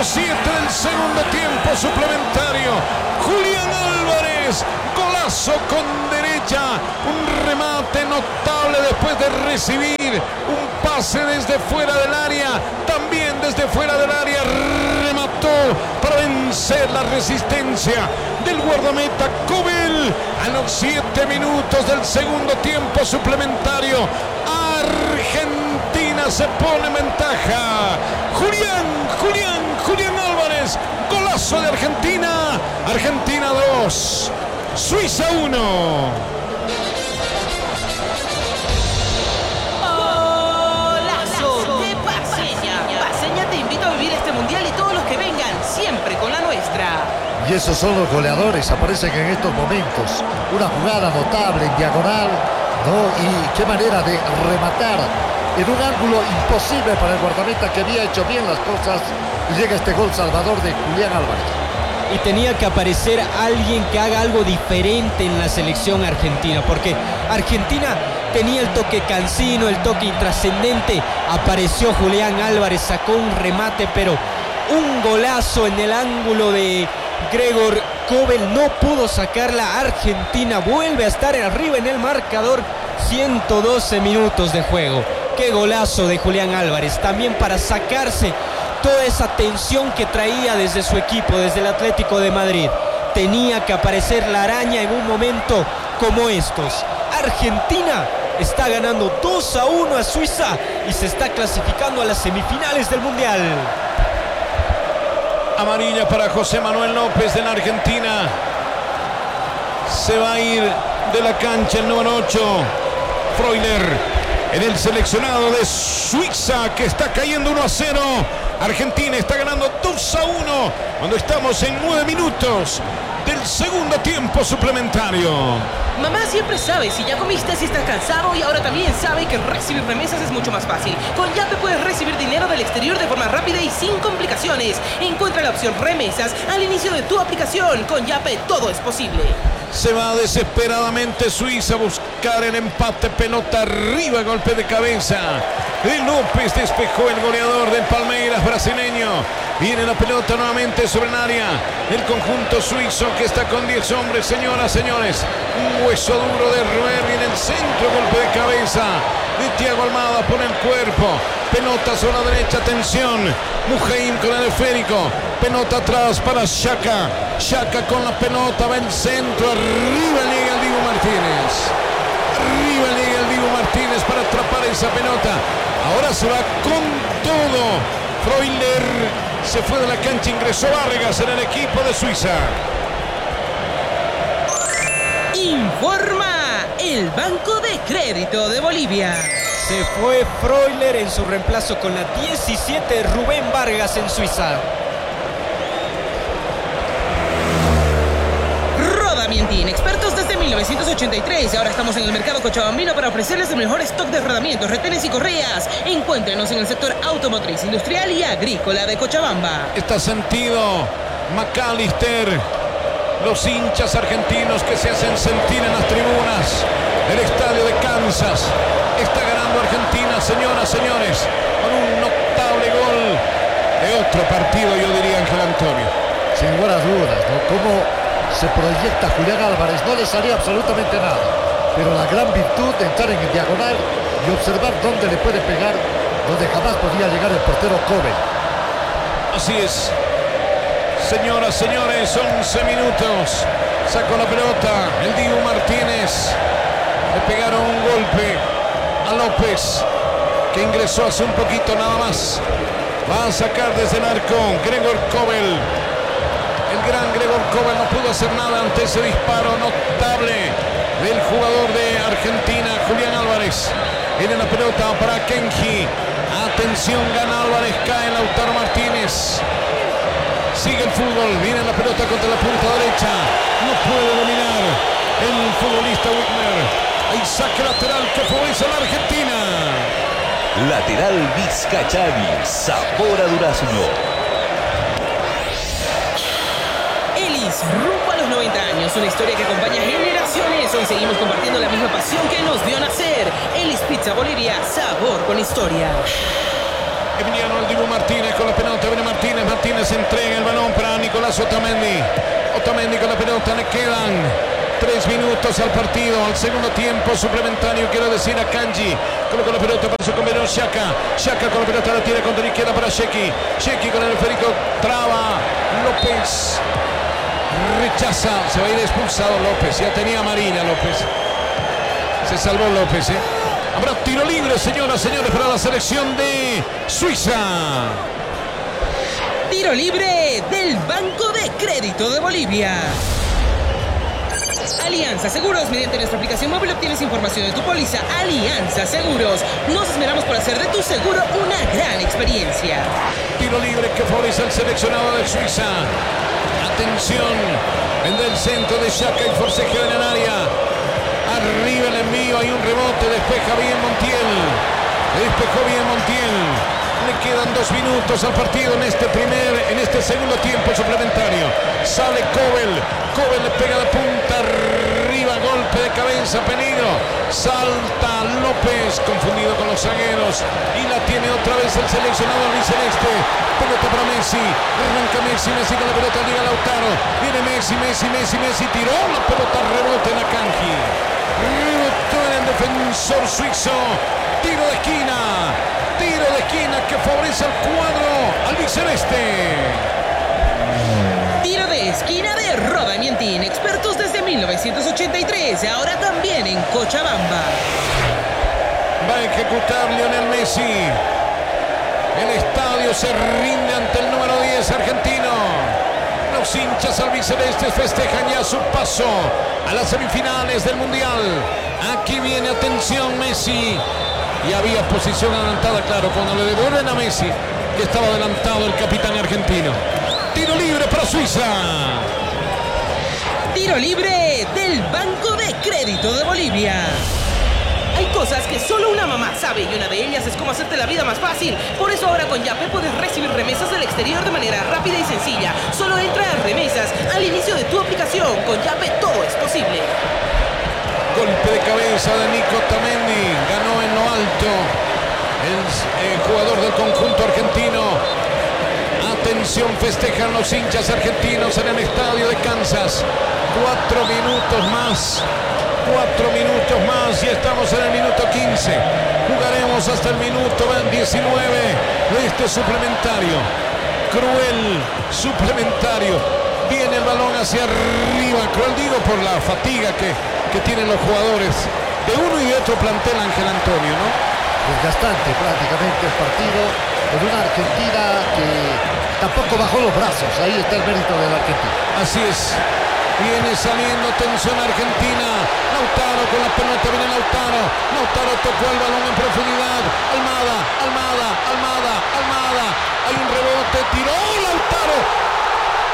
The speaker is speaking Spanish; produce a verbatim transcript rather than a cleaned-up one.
siete del segundo tiempo suplementario. Julián Álvarez, golazo con derecha, un remate notable después de recibir un pase desde fuera del área, también desde fuera del área remató para vencer la resistencia del guardameta Kobel. A los siete minutos del segundo tiempo suplementario, Argentina se pone en ventaja. Julián, Julián, Julián Álvarez, golazo de Argentina. Argentina dos, Suiza uno. ¡Golazo de Paceña! Paceña te invito a vivir este mundial y todos los que vengan, siempre con la nuestra. Y esos son los goleadores, aparecen en estos momentos. Una jugada notable en diagonal, ¿no? Y qué manera de rematar en un ángulo imposible para el guardameta que había hecho bien las cosas. Y llega este gol salvador de Julián Álvarez. Y tenía que aparecer alguien que haga algo diferente en la selección argentina, porque Argentina tenía el toque cansino, el toque intrascendente. Apareció Julián Álvarez, sacó un remate, pero un golazo en el ángulo de Gregor Kobel. No pudo sacarla. Argentina vuelve a estar arriba en el marcador. ciento doce minutos de juego. Qué golazo de Julián Álvarez, también para sacarse toda esa tensión que traía desde su equipo, desde el Atlético de Madrid. Tenía que aparecer la araña en un momento como estos. Argentina está ganando dos a uno a Suiza y se está clasificando a las semifinales del Mundial. Amarilla para José Manuel López de la Argentina. Se va a ir de la cancha el número ocho, Freuler, en el seleccionado de Suiza, que está cayendo uno a cero. Argentina está ganando dos a uno cuando estamos en nueve minutos del segundo tiempo suplementario. Mamá siempre sabe si ya comiste, si estás cansado, y ahora también sabe que recibir remesas es mucho más fácil. Con Yape puedes recibir dinero del exterior de forma rápida y sin complicaciones. Encuentra la opción remesas al inicio de tu aplicación. Con Yape todo es posible. Se va desesperadamente Suiza a buscar el empate, pelota arriba, golpe de cabeza de López, despejó el goleador del Palmeiras brasileño. Viene la pelota nuevamente sobre el área del conjunto suizo, que está con diez hombres, señoras, señores. Un hueso duro de roer, viene el centro, golpe de cabeza de Thiago Almada por el cuerpo. Pelota sobre la derecha, atención. Mujaim con el esférico. Pelota atrás para Xhaka. Xhaka con la pelota, va el centro. Arriba llega el Dibu Martínez. Arriba llega el Dibu Martínez para atrapar esa pelota. Ahora se va con todo. Freuler se fue de la cancha, ingresó Vargas en el equipo de Suiza. Informa el Banco de Crédito de Bolivia. Se fue Freuler en su reemplazo con la diecisiete, Rubén Vargas en Suiza. Rodamientín, expertos desde mil novecientos ochenta y tres. Ahora estamos en el mercado cochabambino para ofrecerles el mejor stock de rodamientos, retenes y correas. Encuéntrenos en el sector automotriz, industrial y agrícola de Cochabamba. Está sentido McAllister. Los hinchas argentinos que se hacen sentir en las tribunas del estadio de Kansas. Está ganando Argentina, señoras, señores, con un notable gol de otro partido, yo diría, Ángel Antonio. Sin lugar a dudas, ¿no? Cómo se proyecta Julián Álvarez, no le salió absolutamente nada, pero la gran virtud de entrar en el diagonal y observar dónde le puede pegar, donde jamás podía llegar el portero Kobel. Así es. Señoras, señores, once minutos. Sacó la pelota el Dibu Martínez. Le pegaron un golpe a López, que ingresó hace un poquito nada más. Va a sacar desde el arco Gregor Kobel. El gran Gregor Kobel no pudo hacer nada ante ese disparo notable del jugador de Argentina, Julián Álvarez. Viene la pelota para Kenji. Atención, gana Álvarez, cae Lautaro Martínez. Sigue el fútbol, viene la pelota contra la punta derecha. No puede dominar el futbolista Whitmer. Hay saque lateral que favorece a la Argentina. Lateral Vizcachani, sabor a durazno. Elis, rumbo a los noventa años, una historia que acompaña generaciones. Hoy seguimos compartiendo la misma pasión que nos dio nacer. Elis Pizza Bolivia, sabor con historia. Emiliano el Dibu Martínez con la pelota, viene Martínez, Martínez entrega el balón para Nicolás Otamendi. Otamendi con la pelota, le quedan tres minutos al partido, al segundo tiempo suplementario, quiero decir a Kanji. Coloca la pelota para su compañero Xhaka. Xhaka con la pelota la tira contra la izquierda para Sheki. Sheki con el esférico, traba. López rechaza, se va a ir expulsado López, ya tenía amarilla López. Se salvó López, ¿eh? Habrá tiro libre, señoras, señores, para la selección de Suiza. Tiro libre del Banco de Crédito de Bolivia. Alianza Seguros, mediante nuestra aplicación móvil obtienes información de tu póliza. Alianza Seguros, nos esmeramos por hacer de tu seguro una gran experiencia. Tiro libre que favorece al seleccionado de Suiza. Atención, en el centro de Xhaka y forcejeo en el área. Arriba el envío, hay un rebote, despeja bien Montiel. Despejó bien Montiel. Le quedan dos minutos al partido en este primer, en este segundo tiempo suplementario. Sale Kobel, Kobel le pega de punta arriba, golpe de cabeza, peligro. Salta López, confundido con los zagueros, y la tiene otra vez el seleccionado albiceleste. Pelota para Messi, arranca Messi, Messi con la pelota, llega Lautaro. Viene Messi, Messi, Messi, Messi, tiró la pelota, rebote en Akanji. Rebotó en el defensor suizo. Tiro de esquina. Tiro de esquina que favorece al cuadro albiceleste. Tiro de esquina de Roda Mientín, expertos desde mil novecientos ochenta y tres, ahora también en Cochabamba. Va a ejecutar Lionel Messi. El estadio se rinde ante el número diez argentino. Los hinchas albicelestes festejan ya su paso a las semifinales del Mundial. Aquí viene, atención, Messi. Y había posición adelantada, claro, cuando le devuelven a Messi, que estaba adelantado el capitán argentino. Tiro libre para Suiza. Tiro libre del Banco de Crédito de Bolivia. Hay cosas que solo una mamá sabe y una de ellas es cómo hacerte la vida más fácil. Por eso ahora con Yape puedes recibir remesas del exterior de manera rápida y sencilla. Solo entra a remesas al inicio de tu aplicación. Con Yape todo es posible. Golpe de cabeza de Nico Otamendi. Ganó en lo alto el eh, jugador del conjunto argentino. Atención, festejan los hinchas argentinos en el estadio de Kansas. Cuatro minutos más. Cuatro minutos más y estamos en el minuto quince. Jugaremos hasta el minuto diecinueve de este suplementario. Cruel suplementario. Viene el balón hacia arriba. Cruel digo por la fatiga que, que tienen los jugadores de uno y de otro plantel, Ángel Antonio, ¿no? Desgastante prácticamente el partido con una Argentina que tampoco bajó los brazos. Ahí está el mérito de la Argentina. Así es. Viene saliendo, atención Argentina. Lautaro con la pelota, viene Lautaro. Lautaro tocó el balón en profundidad. Almada, Almada, Almada, Almada. Hay un rebote, tiró Lautaro.